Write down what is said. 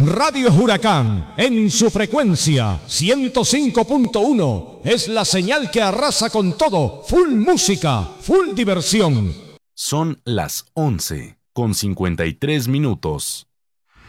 Radio Huracán, en su frecuencia 105.1, es la señal que arrasa con todo. Full música, full diversión. Son las 11:53.